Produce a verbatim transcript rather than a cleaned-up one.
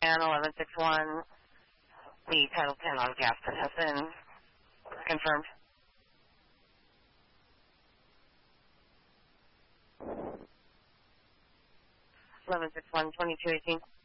And eleven six one, the Title ten on Gaston has been confirmed. eleven six one, twenty-two eighteen.